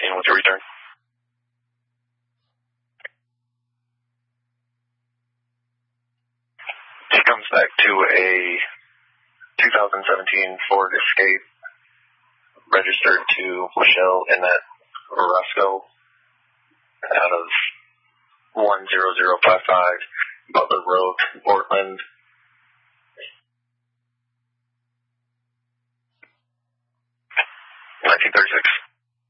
And what's your return? She comes back to a 2017 Ford Escape, registered to Michelle Annette Roscoe out of 10055 Butler Road, Portland,